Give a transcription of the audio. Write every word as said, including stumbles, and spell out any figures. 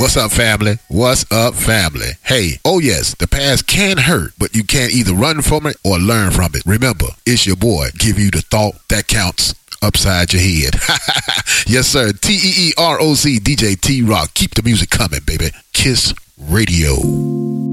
What's up, family? What's up, family? Hey, oh yes, the past can hurt, but you can either run from it or learn from it. Remember, it's your boy. Give you the thought that counts upside your head. Yes, sir. T E E R O C, D J T-Rock. Keep the music coming, baby. Kiss Radio.